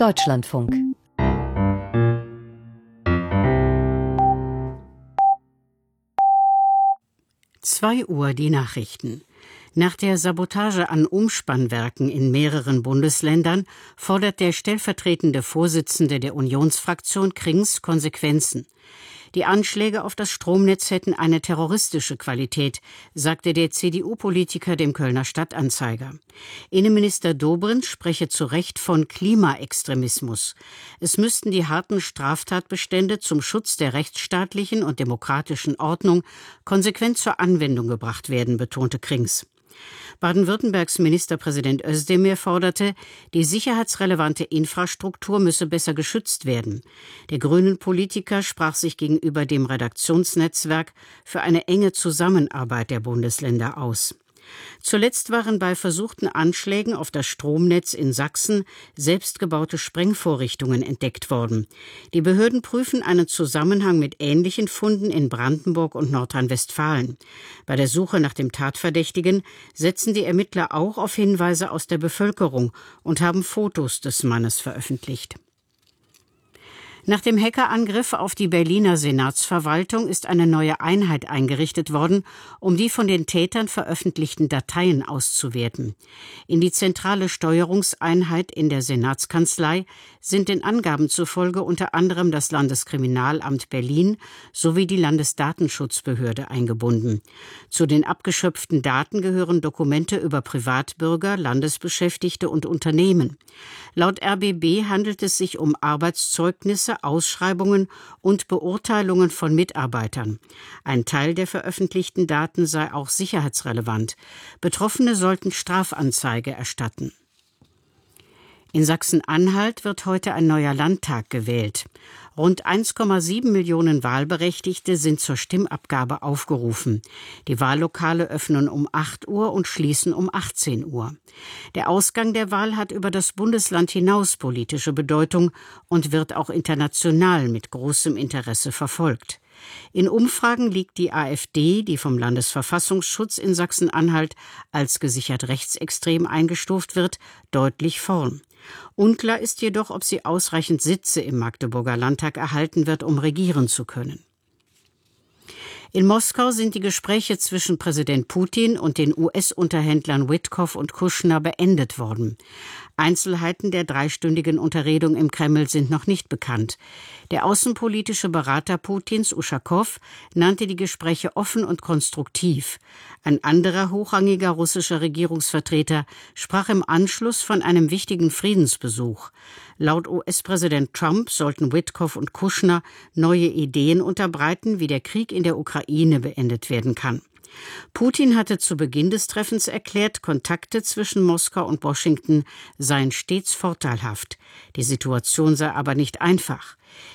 Deutschlandfunk. Zwei Uhr die Nachrichten. Nach der Sabotage an Umspannwerken in mehreren Bundesländern fordert der stellvertretende Vorsitzende der Unionsfraktion Krings Konsequenzen. Die Anschläge auf das Stromnetz hätten eine terroristische Qualität, sagte der CDU-Politiker dem Kölner Stadtanzeiger. Innenminister Dobrindt spreche zu Recht von Klimaextremismus. Es müssten die harten Straftatbestände zum Schutz der rechtsstaatlichen und demokratischen Ordnung konsequent zur Anwendung gebracht werden, betonte Krings. Baden-Württembergs Ministerpräsident Özdemir forderte, die sicherheitsrelevante Infrastruktur müsse besser geschützt werden. Der Grünen-Politiker sprach sich gegenüber dem Redaktionsnetzwerk für eine enge Zusammenarbeit der Bundesländer aus. Zuletzt waren bei versuchten Anschlägen auf das Stromnetz in Sachsen selbstgebaute Sprengvorrichtungen entdeckt worden. Die Behörden prüfen einen Zusammenhang mit ähnlichen Funden in Brandenburg und Nordrhein-Westfalen. Bei der Suche nach dem Tatverdächtigen setzen die Ermittler auch auf Hinweise aus der Bevölkerung und haben Fotos des Mannes veröffentlicht. Nach dem Hackerangriff auf die Berliner Senatsverwaltung ist eine neue Einheit eingerichtet worden, um die von den Tätern veröffentlichten Dateien auszuwerten. In die zentrale Steuerungseinheit in der Senatskanzlei sind den Angaben zufolge unter anderem das Landeskriminalamt Berlin sowie die Landesdatenschutzbehörde eingebunden. Zu den abgeschöpften Daten gehören Dokumente über Privatbürger, Landesbeschäftigte und Unternehmen. Laut RBB handelt es sich um Arbeitszeugnisse, Ausschreibungen und Beurteilungen von Mitarbeitern. Ein Teil der veröffentlichten Daten sei auch sicherheitsrelevant. Betroffene sollten Strafanzeige erstatten. In Sachsen-Anhalt wird heute ein neuer Landtag gewählt. Rund 1,7 Millionen Wahlberechtigte sind zur Stimmabgabe aufgerufen. Die Wahllokale öffnen um 8 Uhr und schließen um 18 Uhr. Der Ausgang der Wahl hat über das Bundesland hinaus politische Bedeutung und wird auch international mit großem Interesse verfolgt. In Umfragen liegt die AfD, die vom Landesverfassungsschutz in Sachsen-Anhalt als gesichert rechtsextrem eingestuft wird, deutlich vorn. Unklar ist jedoch, ob sie ausreichend Sitze im Magdeburger Landtag erhalten wird, um regieren zu können. In Moskau sind die Gespräche zwischen Präsident Putin und den US-Unterhändlern Witkoff und Kushner beendet worden. Einzelheiten der dreistündigen Unterredung im Kreml sind noch nicht bekannt. Der außenpolitische Berater Putins, Uschakow, nannte die Gespräche offen und konstruktiv. Ein anderer hochrangiger russischer Regierungsvertreter sprach im Anschluss von einem wichtigen Friedensbesuch. Laut US-Präsident Trump sollten Witkoff und Kushner neue Ideen unterbreiten, wie der Krieg in der Ukraine beendet werden kann. Putin hatte zu Beginn des Treffens erklärt, Kontakte zwischen Moskau und Washington seien stets vorteilhaft. Die Situation sei aber nicht einfach.